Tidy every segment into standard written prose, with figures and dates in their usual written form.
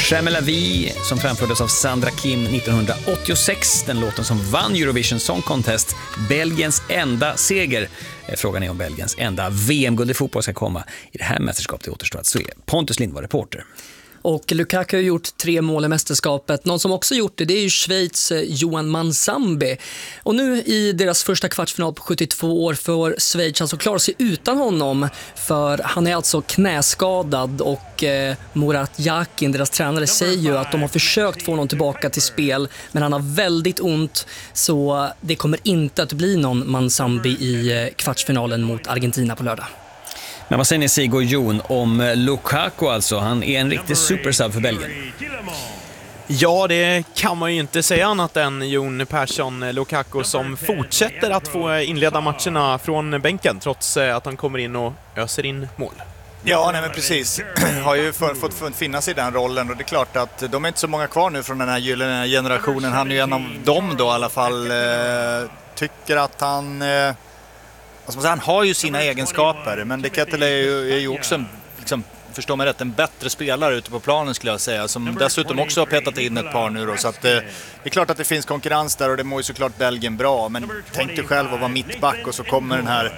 Jamais la vie som framfördes av Sandra Kim 1986, den låten som vann Eurovision Song Contest, Belgiens enda seger. Frågan är om Belgiens enda VM-guld i fotboll ska komma i det här mästerskapet. Det återstår att se. Pontus Lind var reporter. Och Lukaku har gjort 3 mål i mästerskapet. Någon som också gjort det är ju Schweiz Johan Mansambi. Och nu i deras första kvartsfinal på 72 år för Schweiz alltså klarar sig utan honom. För han är alltså knäskadad och Murat Yakin, deras tränare, säger ju att de har försökt få honom tillbaka till spel. Men han har väldigt ont, så det kommer inte att bli någon Mansambi i kvartsfinalen mot Argentina på lördag. Men vad säger ni, Sigurd Jon, om Lukaku alltså? Han är en riktig supersub för Belgien. Ja, det kan man ju inte säga annat än Jon Persson. Lukaku som fortsätter att få inleda matcherna från bänken trots att han kommer in och öser in mål. Ja, nej men precis. Har ju fått finnas i den rollen, och det är klart att de är inte så många kvar nu från den här gyllene generationen. Han är ju en av dem då i alla fall. Tycker att han... han har ju sina egenskaper, men Kettel är ju också, liksom, förstår mig rätt, en bättre spelare ute på planen skulle jag säga, som dessutom också har petat in ett par nu då, så att det är klart att det finns konkurrens där, och det mår ju såklart Belgien bra, men tänk dig själv att vara mittback och så kommer den här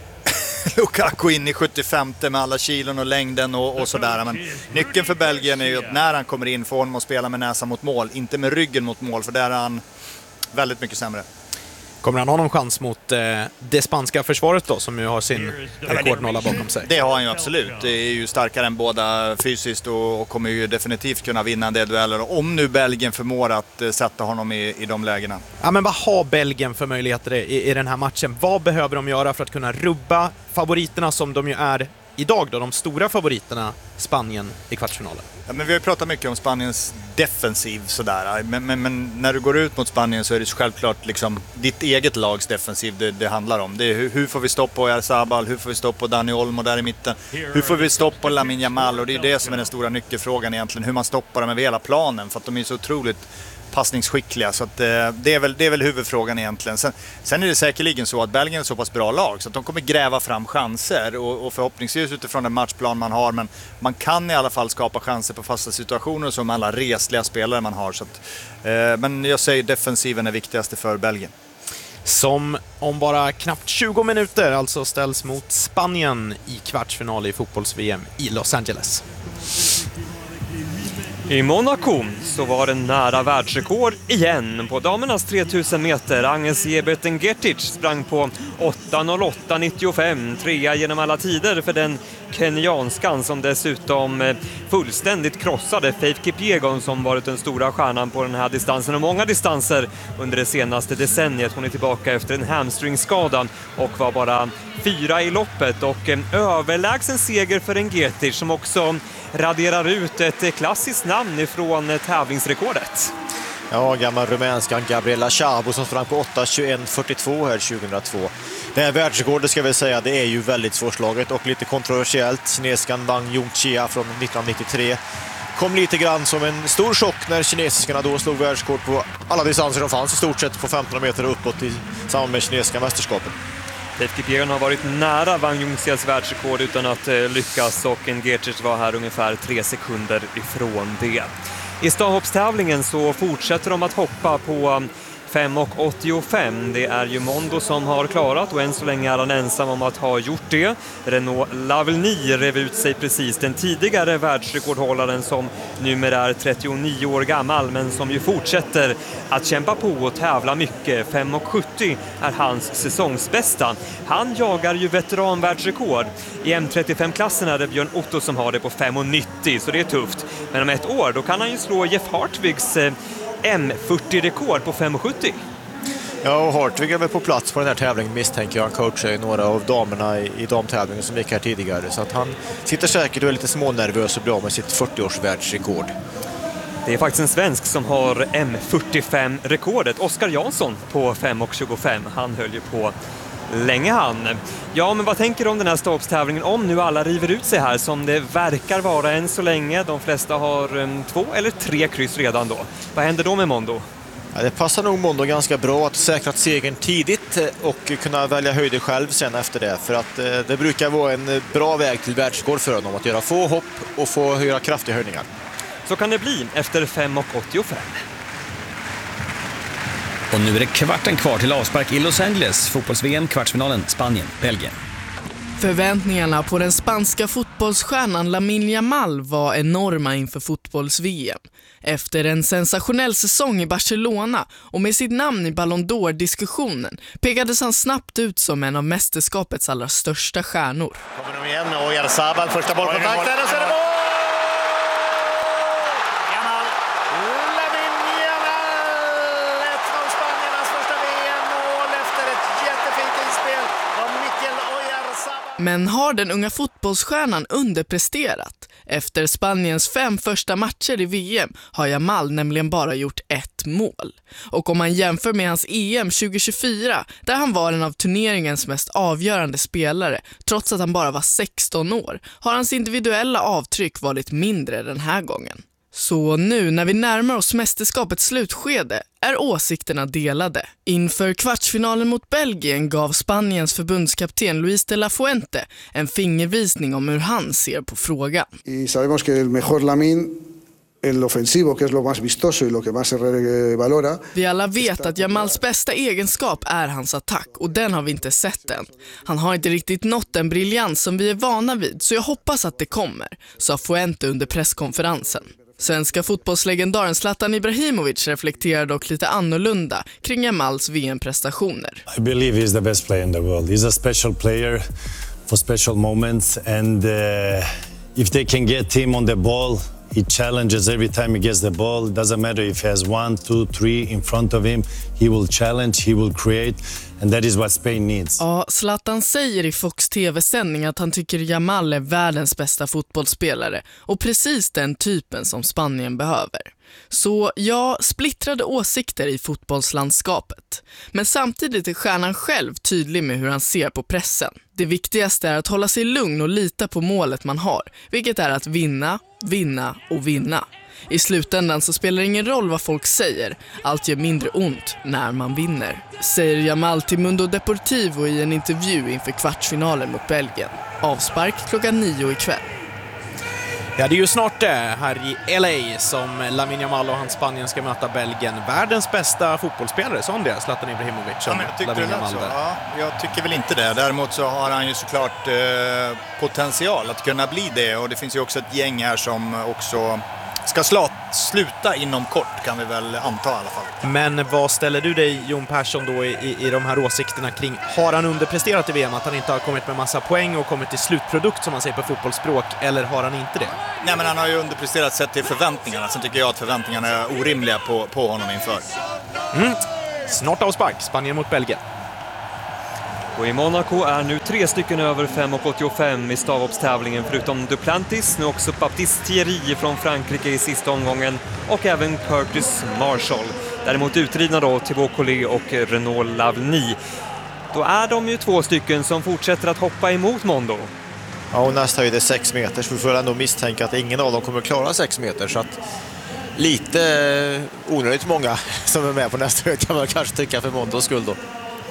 Lukaku in i 75 med alla kilon och längden och sådär. Men nyckeln för Belgien är ju att när han kommer in får honom att spela med näsan mot mål, inte med ryggen mot mål, för där är han väldigt mycket sämre. Kommer han ha någon chans mot det spanska försvaret då, som ju har sin rekordnolla bakom sig? Det har han ju absolut. Det är ju starkare än båda fysiskt och kommer ju definitivt kunna vinna en del dueller. Om nu Belgien förmår att sätta honom i de lägena. Ja, men vad har Belgien för möjligheter i den här matchen? Vad behöver de göra för att kunna rubba favoriterna som de ju är idag då, de stora favoriterna, Spanien i kvartsfinalen? Ja, men vi har ju pratat mycket om Spaniens defensiv sådär, men när du går ut mot Spanien så är det självklart liksom ditt eget lags defensiv det handlar om. Det är hur får vi stopp på Erzabal, hur får vi stopp på Dani Olmo där i mitten, hur får vi stopp på Lamine Yamal, och det är det som är den stora nyckelfrågan egentligen, hur man stoppar dem över hela planen, för att de är så otroligt passningsskickliga, så att det är väl huvudfrågan egentligen. Sen är det säkerligen så att Belgien är så pass bra lag så att de kommer gräva fram chanser, och förhoppningsvis utifrån den matchplan man har, men man kan i alla fall skapa chanser på fasta situationer som alla resliga spelare man har, så att, men jag säger defensiven är viktigaste för Belgien. Som om bara knappt 20 minuter alltså ställs mot Spanien i kvartsfinal i fotbolls-VM i Los Angeles. I Monaco så var det nära världsrekord igen. På damernas 3000 meter, Agnes Jebert-Ngetic sprang på 8:08,95, trea genom alla tider för den kenyanskan som dessutom fullständigt krossade Faith Kipyegon som varit den stora stjärnan på den här distansen och många distanser under det senaste decenniet. Hon är tillbaka efter en hamstringskada och var bara 4 i loppet, och överlägsen seger för Ngetic som också raderar ut ett klassiskt namn ifrån tävlingsrekordet. Ja, gammal rumänskan Gabriela Szabo som sprang på 8:21,42 här 2002. Det här världsrekordet ska vi säga, det är ju väldigt svårslaget och lite kontroversiellt. Kinesiskan Wang Yongqia från 1993 kom lite grann som en stor chock när kinesiskarna då slog världsrekord på alla distanser som fanns i stort sett på 15 meter uppåt i samband med kinesiska mästerskapen. Faith Kipyegon har varit nära Wang Yongqias världsrekord utan att lyckas, och Ngetic var här ungefär 3 sekunder ifrån det. I stavhoppstävlingen så fortsätter de att hoppa på 5,85. Det är ju Mondo som har klarat, och än så länge är han ensam om att ha gjort det. Renaud Lavigny rev ut sig precis, den tidigare världsrekordhållaren som numera är 39 år gammal men som ju fortsätter att kämpa på och tävla mycket. 5,70 är hans säsongsbästa. Han jagar ju veteranvärldsrekord. I M35-klassen är det Björn Otto som har det på 5,90, så det är tufft. Men om ett år då kan han ju slå Jeff Hartwigs M40-rekord på 5,70. Ja, och Hartvig är väl på plats på den här tävlingen, misstänker jag. Han coachar några av damerna i damtävlingen som gick här tidigare. Så att han sitter säkert och är lite smånervös och bra med sitt 40-års världsrekord. Det är faktiskt en svensk som har M45-rekordet. Oskar Jansson på 5,25. Han höll ju på länge han. Ja, men vad tänker du om den här stavhoppstävlingen om nu alla river ut sig här som det verkar vara än så länge? De flesta har 2 eller 3 kryss redan då. Vad händer då med Mondo? Ja, det passar nog Mondo ganska bra att säkra segern tidigt och kunna välja höjder själv sen efter det. För att det brukar vara en bra väg till världsrekord för honom att göra få hopp och få göra kraftiga höjningar. Så kan det bli efter 5:85. Och nu är det kvarten kvar till avspark i Los Angeles. Fotbolls-VM, kvartsfinalen, Spanien, Belgien. Förväntningarna på den spanska fotbollsstjärnan Lamine Yamal var enorma inför fotbolls-VM. Efter en sensationell säsong i Barcelona och med sitt namn i Ballon d'Or-diskussionen pekades han snabbt ut som en av mästerskapets allra största stjärnor. Kommer de igen med Oyarzabal, första bollkontakten och så är det mål! Yamal, Lamine Yamal, ett av Spaniernas första VM-mål efter ett jättefint inspel av Mikel Oyarzabal. Men har den unga fotbollsstjärnan underpresterat? Efter Spaniens 5 första matcher i VM har Yamal nämligen bara gjort ett mål. Och om man jämför med hans EM 2024, där han var en av turneringens mest avgörande spelare, trots att han bara var 16 år, har hans individuella avtryck varit mindre den här gången. Så nu när vi närmar oss mästerskapets slutskede är åsikterna delade. Inför kvartsfinalen mot Belgien gav Spaniens förbundskapten Luis de la Fuente en fingervisning om hur han ser på frågan. Y sabemos que el mejor Lamine, el ofensivo, que es lo más vistoso y lo que más se valora. Vi alla vet att Yamals bästa egenskap är hans attack och den har vi inte sett än. Han har inte riktigt nått den briljans som vi är vana vid, så jag hoppas att det kommer, sa Fuente under presskonferensen. Svenska fotbollslegendaren Zlatan Ibrahimovic reflekterar dock lite annorlunda kring Yamals VM-prestationer. I believe he's the best player in the world. He's a special player for special moments, and if they can get him on the ball, he challenges every time he gets the ball. It doesn't matter if he has 1, 2, 3 in front of him. He will challenge, he will create, and that is what Spain needs. Ja, Zlatan säger i Fox TV-sändning att han tycker Yamal är världens bästa fotbollsspelare och precis den typen som Spanien behöver. Så ja, splittrade åsikter i fotbollslandskapet. Men samtidigt är stjärnan själv tydlig med hur han ser på pressen. Det viktigaste är att hålla sig lugn och lita på målet man har, vilket är att vinna, vinna och vinna. I slutändan så spelar det ingen roll vad folk säger, allt gör mindre ont när man vinner, säger Yamal till Mundo Deportivo i en intervju inför kvartsfinalen mot Belgien. Avspark klockan 9 ikväll. Ja, det är ju snart det här i LA som Lamine Yamal och hans Spanien ska möta Belgien. Världens bästa fotbollsspelare, sa han det, Zlatan Ibrahimovic? Ja, men jag tyckte det så. Ja, jag tycker väl inte det. Däremot så har han ju såklart potential att kunna bli det. Och det finns ju också ett gäng här som också ska sluta inom kort, kan vi väl anta i alla fall. Men vad ställer du dig, Jon Persson, då i de här åsikterna kring, har han underpresterat i VM, att han inte har kommit med massa poäng och kommit till slutprodukt som man säger på fotbollsspråk, eller har han inte det? Nej, men han har ju underpresterat sett till förväntningarna. Sen tycker jag att förväntningarna är orimliga på honom inför. Snart avspark, Spanien mot Belgien. Och i Monaco är nu 3 stycken över 5:85 i stavhoppstävlingen, förutom Duplantis, nu också Baptiste Thierry från Frankrike i sista omgången och även Curtis Marshall. Däremot utridna då Thibaut Collet och Renaud Lavny. Då är de ju 2 stycken som fortsätter att hoppa emot Mondo. Ja, och nästa är det 6 meter, så vi får ändå misstänka att ingen av dem kommer klara 6 meter, så att lite onödigt många som är med på nästa kan man kanske tycka för Mondos skull då.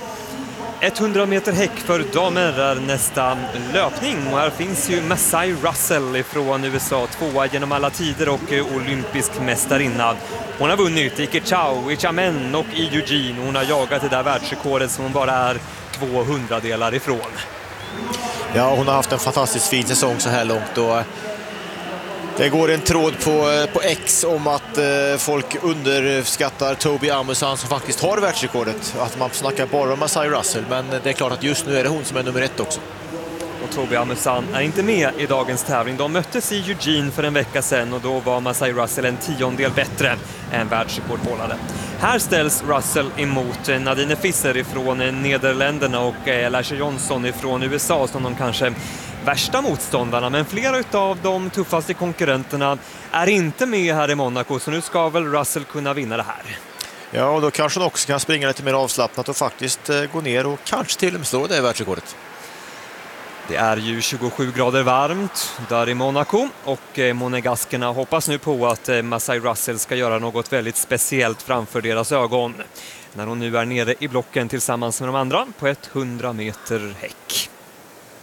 100 meter häck för damer är nästa löpning och här finns ju Masai Russell från USA, 2:a genom alla tider och olympisk mästarinna. Hon har vunnit i Kechau, i Xiamen och i Eugene. Hon har jagat det där världsrekordet som hon bara är 200-delar ifrån. Ja, hon har haft en fantastiskt fin säsong så här långt och det går en tråd på X om att folk underskattar Toby Amusan som faktiskt har världsrekordet. Att man snackar bara om Masai Russell, men det är klart att just nu är det hon som är nummer 1 också. Och Toby Amusan är inte med i dagens tävling. De möttes i Eugene för en vecka sedan och då var Masai Russell en 10:ondel bättre än världsrekordhållare. Här ställs Russell emot Nadine Fisser från Nederländerna och Lasha Johnson från USA som de kanske värsta motståndarna, men flera av de tuffaste konkurrenterna är inte med här i Monaco, så nu ska väl Russell kunna vinna det här. Ja, och då kanske han också kan springa lite mer avslappnat och faktiskt gå ner och kanske till och med slå det världsrekordet. Det är ju 27 grader varmt där i Monaco och monegaskerna hoppas nu på att Masai Russell ska göra något väldigt speciellt framför deras ögon när hon nu är nere i blocken tillsammans med de andra på 100 meter häck.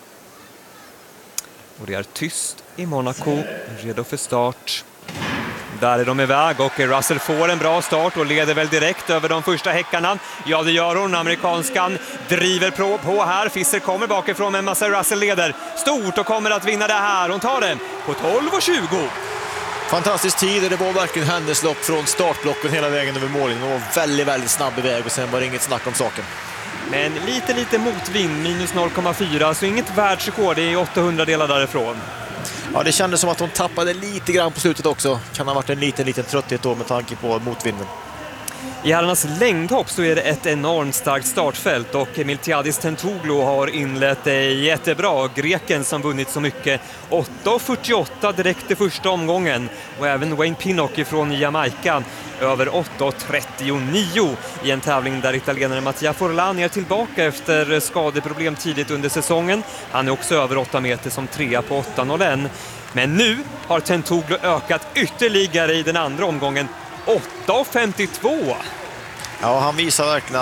Och det är tyst i Monaco, redo för start. Där är de iväg och Russell får en bra start och leder väl direkt över de första häckarna. Ja, det gör hon. Amerikanskan driver på här. Fischer kommer bakifrån, men Russell leder stort och kommer att vinna det här. Hon tar det på 12:20. Fantastisk tid och det var verkligen hennes lopp från startblocken hela vägen över målen. Hon var väldigt, väldigt snabb i väg och sen var det inget snack om saken. Men lite motvind, minus 0,4, så inget världsrekord, det är 800 delar därifrån. Ja, det kändes som att hon tappade lite grann på slutet också. Kan ha varit en liten trötthet då med tanke på motvinden. I herrarnas längdhopp så är det ett enormt starkt startfält och Miltiadis Tentouglu har inlett det jättebra. Greken som vunnit så mycket, 8:48 direkt i första omgången, och även Wayne Pinnock från Jamaica över 8:39 i en tävling där italienaren Mattia Forlani är tillbaka efter skadeproblem tidigt under säsongen. Han är också över 8 meter som 3 på 8:01. Men nu har Tentouglu ökat ytterligare i den andra omgången, 8:52. Ja, han visar verkligen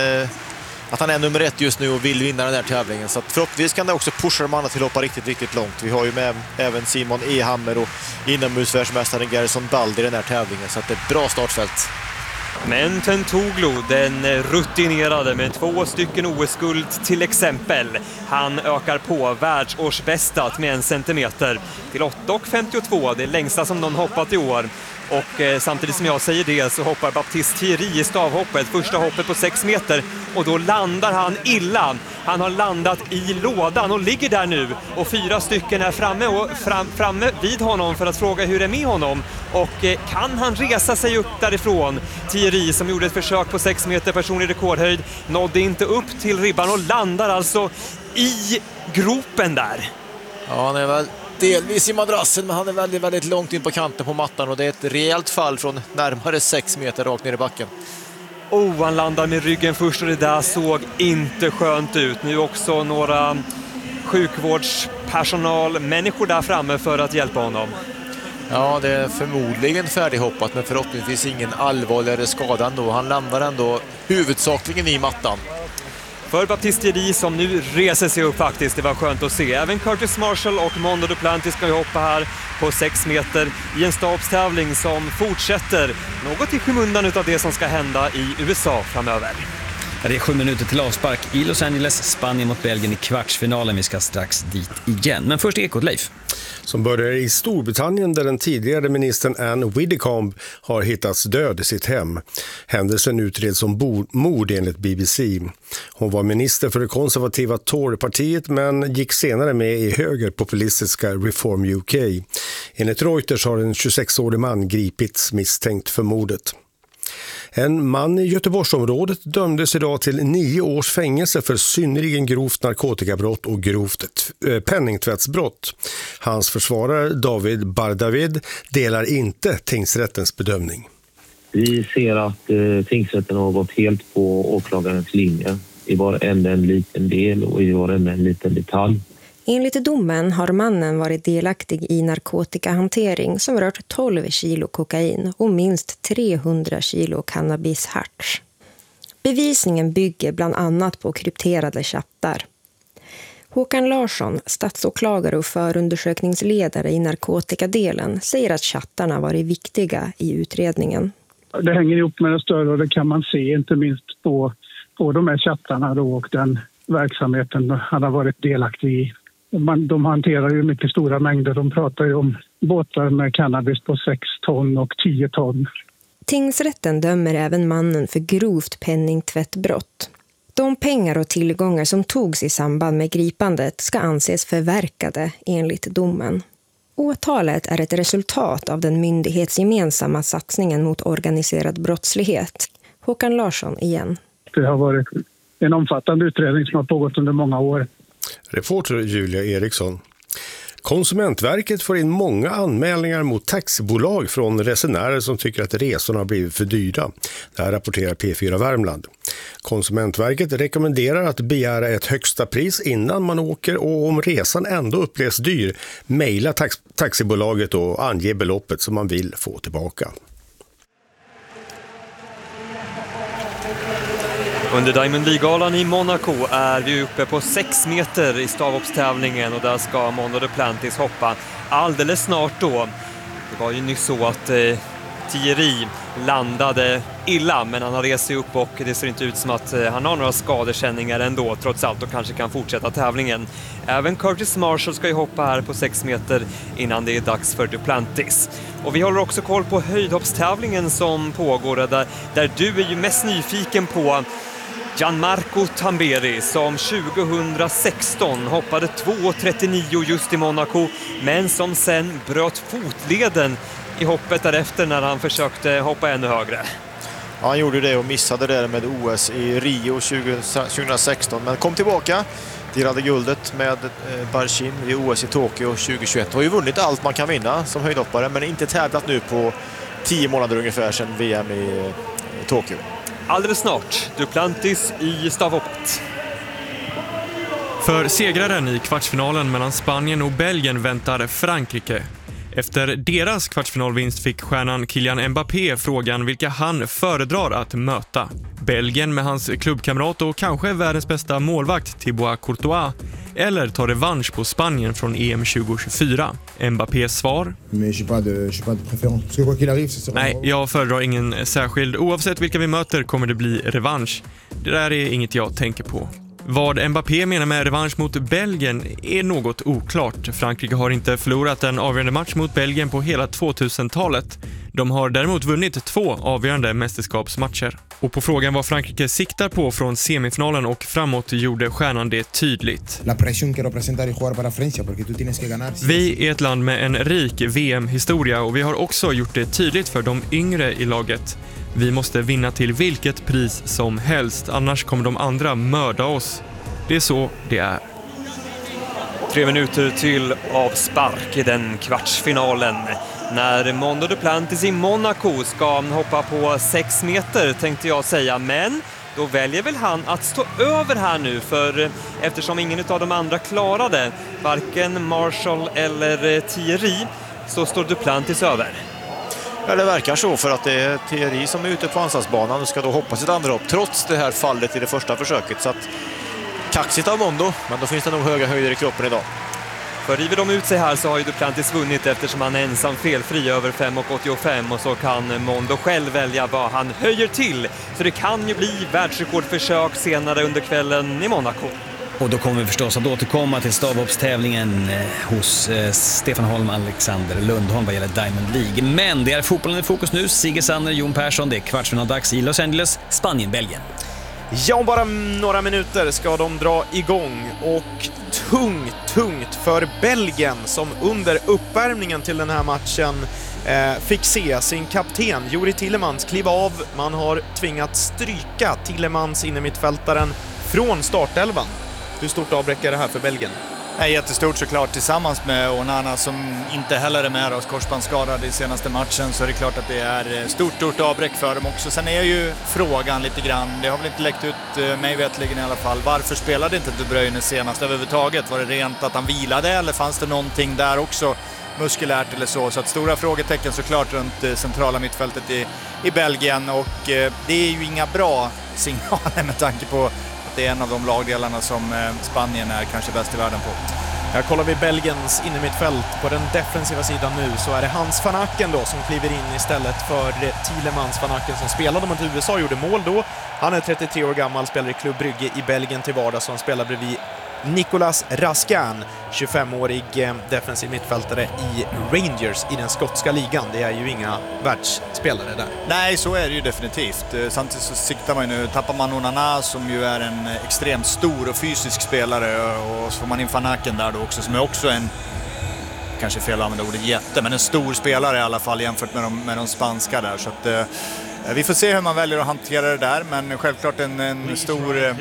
att han är nummer 1 just nu och vill vinna den här tävlingen. Så att förhoppningsvis kan det också pusha de andra till att hoppa riktigt långt. Vi har ju med även Simon Ehammer och inomhusvärldsmästaren Garrison Baldi i den här tävlingen. Så att det är ett bra startfält. Men Tentouglu, den rutinerade med 2 stycken OS-guld till exempel. Han ökar på världsårsbästat med 1 centimeter till 8:52, det längsta som någon hoppat i år. Och samtidigt som jag säger det så hoppar Baptiste Thierry i stavhoppet, första hoppet på 6 meter, och då landar han illa. Han har landat i lådan och ligger där nu, och 4 stycken är framme vid honom för att fråga hur det är med honom, och kan han resa sig upp därifrån. Thierry, som gjorde ett försök på 6 meter personlig rekordhöjd, nådde inte upp till ribban och landar alltså i gropen där. Ja, han är väl delvis i madrassen, men han är väldigt, väldigt långt in på kanten på mattan, och det är ett rejält fall från närmare 6 meter rakt ner i backen. Han landar med ryggen först och det där såg inte skönt ut. Nu också några sjukvårdspersonal, människor där framme för att hjälpa honom. Ja, det är förmodligen färdighoppat, men förhoppningsvis ingen allvarligare skada ändå. Han landar ändå huvudsakligen i mattan. För Baptiste Thierry som nu reser sig upp faktiskt, det var skönt att se. Även Curtis Marshall och Mondo Duplantis ska ju hoppa här på 6 meter i en stabstävling som fortsätter något i skymundan utav det som ska hända i USA framöver. Ja, det är 7 minuter till avspark i Los Angeles, Spanien mot Belgien i kvartsfinalen. Vi ska strax dit igen. Men först Ekot, Leif. Som börjar i Storbritannien där den tidigare ministern Anne Widdecombe har hittats död i sitt hem. Händelsen utreds som mord enligt BBC. Hon var minister för det konservativa Torypartiet men gick senare med i högerpopulistiska Reform UK. Enligt Reuters har en 26-årig man gripits misstänkt för mordet. En man i Göteborgsområdet dömdes idag till 9 års fängelse för synnerligen grovt narkotikabrott och grovt penningtvättsbrott. Hans försvarare David Bardavid delar inte tingsrättens bedömning. Vi ser att tingsrätten har gått helt på åklagarens linje i varenda en liten del och i varenda en liten detalj. Enligt domen har mannen varit delaktig i narkotikahantering som rört 12 kilo kokain och minst 300 kilo cannabisharts. Bevisningen bygger bland annat på krypterade chattar. Håkan Larsson, statsåklagare och förundersökningsledare i narkotikadelen, säger att chattarna varit viktiga i utredningen. Det hänger ihop med det större och det kan man se inte minst på de här chattarna då och den verksamheten han har varit delaktig i. De hanterar ju mycket stora mängder. De pratar ju om båtar med cannabis på 6 ton och 10 ton. Tingsrätten dömer även mannen för grovt penningtvättbrott. De pengar och tillgångar som togs i samband med gripandet ska anses förverkade enligt domen. Åtalet är ett resultat av den myndighetsgemensamma satsningen mot organiserad brottslighet. Håkan Larsson igen. Det har varit en omfattande utredning som har pågått under många år. Reporter Julia Eriksson. Konsumentverket får in många anmälningar mot taxibolag från resenärer som tycker att resorna har blivit för dyra. Det här rapporterar P4 Värmland. Konsumentverket rekommenderar att begära ett högsta pris innan man åker, och om resan ändå upplevs dyr, mejla taxibolaget och ange beloppet som man vill få tillbaka. Under Diamond League-galan i Monaco är vi uppe på 6 meter i stavhoppstävlingen och där ska Mondo Duplantis hoppa alldeles snart då. Det var ju nyss så att Thierry landade illa, men han har rest sig upp och det ser inte ut som att han har några skadekänningar ändå trots allt och kanske kan fortsätta tävlingen. Även Curtis Marshall ska ju hoppa här på 6 meter innan det är dags för Duplantis. Och vi håller också koll på höjdhoppstävlingen som pågår där du är ju mest nyfiken på Gianmarco Tamberi som 2016 hoppade 2,39 just i Monaco, men som sen bröt fotleden i hoppet därefter när han försökte hoppa ännu högre. Ja, han gjorde det och missade det med OS i Rio 2016, men kom tillbaka. Delade guldet med Barchin i OS i Tokyo 2021. Har ju vunnit allt man kan vinna som höjdhoppare, men inte tävlat nu på 10 månader ungefär sedan VM i Tokyo. Alldeles snart Duplantis i stavhoppet. För segraren i kvartsfinalen mellan Spanien och Belgien väntar Frankrike. Efter deras kvartsfinalvinst fick stjärnan Kylian Mbappé frågan vilka han föredrar att möta. Belgien med hans klubbkamrat och kanske världens bästa målvakt Thibaut Courtois, eller tar revansch på Spanien från EM 2024. Mbappés svar: Nej, jag föredrar ingen särskild. Oavsett vilka vi möter kommer det bli revansch. Det där är inget jag tänker på. Vad Mbappé menar med revansch mot Belgien är något oklart. Frankrike har inte förlorat en avgörande match mot Belgien på hela 2000-talet. De har däremot vunnit 2 avgörande mästerskapsmatcher. Och på frågan vad Frankrike siktar på från semifinalen och framåt gjorde stjärnan det tydligt. Vi är ett land med en rik VM-historia och vi har också gjort det tydligt för de yngre i laget. Vi måste vinna till vilket pris som helst, annars kommer de andra mörda oss. Det är så det är. 3 minuter till avspark i den kvartsfinalen. När Mondo Duplantis i Monaco ska hoppa på 6 meter tänkte jag säga, men då väljer väl han att stå över här nu, för eftersom ingen av de andra klarade, varken Marshall eller Thierry, så står Duplantis över. Ja, det verkar så, för att det är Thierry som är ute på ansvarsbanan och ska då hoppa sitt andra upp trots det här fallet i det första försöket. Så att kaxigt av Mondo, men då finns det nog höga höjder i kroppen idag. För river de ut sig här så har ju Duplantis vunnit eftersom han är ensam felfri över 5,85 och så kan Mondo själv välja vad han höjer till. Så det kan ju bli världsrekordförsök senare under kvällen i Monaco. Och då kommer vi förstås att återkomma till stavhoppstävlingen hos Stefan Holm, Alexander Lundholm vad gäller Diamond League. Men det är fotbollen i fokus nu. Sigge Sander, Jon Persson, det är kvartsfinaldags i Los Angeles, Spanien, Belgien. Ja, om bara några minuter ska de dra igång och tungt för Belgien som under uppvärmningen till den här matchen fick se sin kapten Juri Tillemans kliva av. Man har tvingat stryka Tillemans inne mittfältaren från startelvan. Hur stort avbräck är det här för Belgien? Jättestort såklart, tillsammans med Onana som inte heller är med oss, korsbandsskadad i senaste matchen, så är det klart att det är stort avbräck för dem också. Sen är ju frågan lite grann, det har väl inte läckt ut mig vetligen i alla fall, varför spelade inte De Bruyne senast överhuvudtaget? Var det rent att han vilade eller fanns det någonting där också muskulärt eller så? Så att stora frågetecken såklart runt centrala mittfältet i Belgien, och det är ju inga bra signaler med tanke på det är en av de lagdelarna som Spanien är kanske bäst i världen på. Här kollar vi Belgiens innermittfält. På den defensiva sidan nu så är det Hans van Aken då som kliver in istället för Tielemans. Van Aken som spelade mot USA gjorde mål då. Han är 33 år gammal, spelar i Club Brugge i Belgien till vardags, som spelar bredvid Nicolas Raskin, 25-årig defensiv mittfältare i Rangers i den skotska ligan. Det är ju inga världsspelare där. Nej, så är det ju definitivt. Samtidigt så siktar man ju nu, tappar man Onana som ju är en extremt stor och fysisk spelare, och så får man in Van Aken där då också, som är också en, kanske fel att använda ordet jätte, men en stor spelare i alla fall jämfört med de spanska där. Så att vi får se hur man väljer att hantera det där, men självklart en stor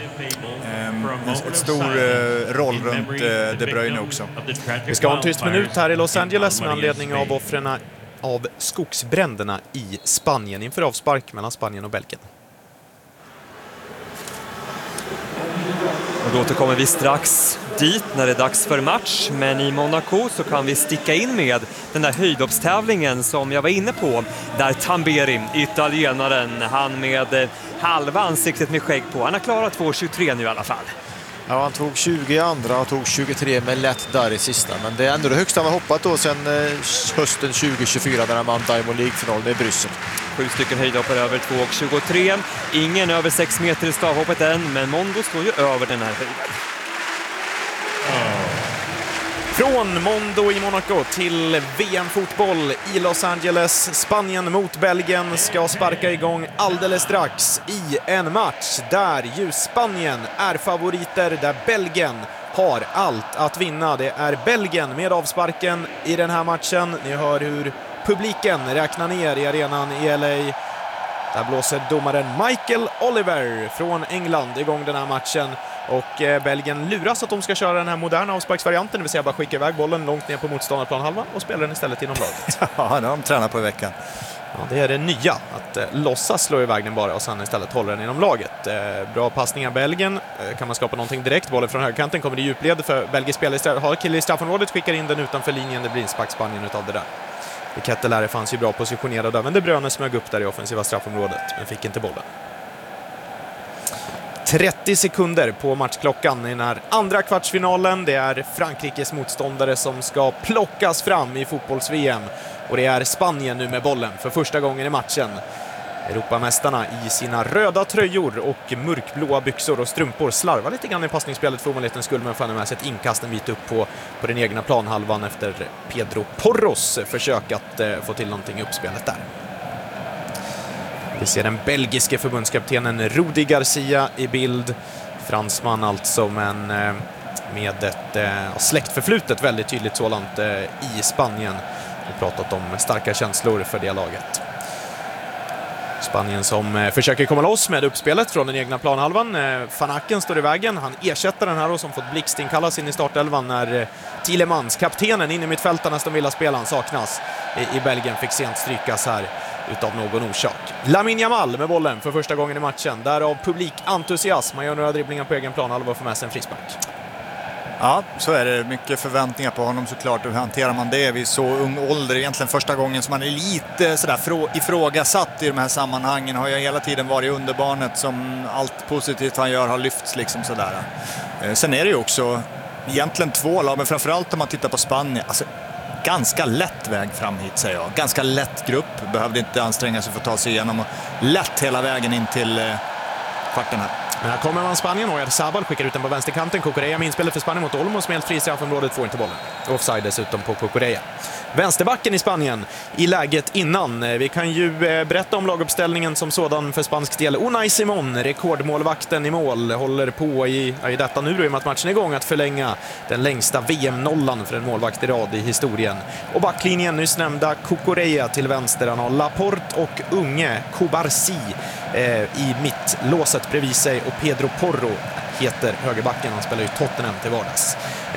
roll runt De Bruyne också. Vi ska ha en tyst minut här i Los Angeles med anledning av offren av skogsbränderna i Spanien inför avspark mellan Spanien och Belgien. Och då återkommer vi strax dit när det är dags för match, men i Monaco så kan vi sticka in med den där höjdhoppstävlingen som jag var inne på, där Tamberi, italienaren, han med halva ansiktet med skägg på, han har klarat 2,23 nu i alla fall. Ja, han tog 20 i andra och tog 23 med lätt där i sista. Men det är ändå det högsta han har hoppat då sedan hösten 2024 när han vann Diamond League-finalen i Bryssel. 7 stycken höjdhoppare över 2,23. Ingen över 6 meter i stavhoppet än, men Mondo står ju över den här höjden. Från Mondo i Monaco till VM-fotboll i Los Angeles. Spanien mot Belgien ska sparka igång alldeles strax i en match där ju Spanien är favoriter, där Belgien har allt att vinna. Det är Belgien med avsparken i den här matchen. Ni hör hur publiken räknar ner i arenan i LA. Där blåser domaren Michael Oliver från England igång den här matchen. Och Belgien luras att de ska köra den här moderna avsparksvarianten, det vill säga bara skicka iväg bollen långt ner på motståndarplanhalvan och spela den istället inom laget. Ja, det har de tränat på i veckan. Ja, det är det nya, att låtsas slå iväg den bara och sen istället hålla den inom laget. Bra passningar Belgien, kan man skapa någonting direkt. Bollen från högerkanten kommer i djupled för belgisk spelare. Har kille i straffområdet, skickar in den utanför linjen, det blir inspark Spanien utav det där. Kettelare fanns ju bra positionerad, även De Bruyne smög upp där i offensiva straffområdet, men fick inte bollen. 30 sekunder på matchklockan i den här andra kvartsfinalen. Det är Frankrikes motståndare som ska plockas fram i fotbolls-VM. Och det är Spanien nu med bollen för första gången i matchen. Europamästarna i sina röda tröjor och mörkblåa byxor och strumpor slarvar lite grann i passningsspelet för ovanlighetens skull, men får med sig ett inkast en bit upp på den egna planhalvan efter Pedro Porros försök att få till någonting i uppspelet där. Vi ser den belgiske förbundskaptenen Rudi Garcia i bild. Fransman alltså, men med ett släktförflutet väldigt tydligt sådant i Spanien. Vi har pratat om starka känslor för det laget. Spanien som försöker komma loss med uppspelet från den egna planhalvan. Van Aken står i vägen. Han ersätter den här och som fått blixtinkallas in i startelvan när Tielemans, kaptenen in i mittfältarna som vill spelaren, saknas i Belgien, fick sent strykas här utav någon orsak. Lamine Yamal med bollen för första gången i matchen. Därav publikentusiasm. Man gör några dribblingar på egen planhalva och får med sig en frispark. Ja, så är det. Mycket förväntningar på honom såklart. Hur hanterar man det vid så ung ålder? Egentligen första gången som man är lite sådär ifrågasatt i de här sammanhangen. Har jag hela tiden varit underbarnet som allt positivt han gör har lyfts liksom sådär. Sen är det ju också egentligen två lag, men framförallt om man tittar på Spanien. Alltså, ganska lätt väg fram hit, säger jag. Ganska lätt grupp. Behövde inte anstränga sig för att ta sig igenom. Och lätt hela vägen in till kvarten här. Men här kommer man Spanien och Sabal skickar ut den på vänsterkanten. Cucurella med inspelet för Spanien mot Olmo som helt fri straffområdet, får inte bollen. Offside dessutom på Cucurella. Vänsterbacken i Spanien i läget innan. Vi kan ju berätta om laguppställningen som sådan för spansk del. Unai Simón, rekordmålvakten i mål, håller på i detta nu i och med att matchen är igång att förlänga den längsta VM-nollan för en målvakt i rad i historien. Och backlinjen nyss nämnda Cucurella till vänster. Han har Laporte och unge Cubarsí i mittlåset bredvid sig, och Pedro Porro heter högerbacken. Han spelar ju Tottenham till vardags.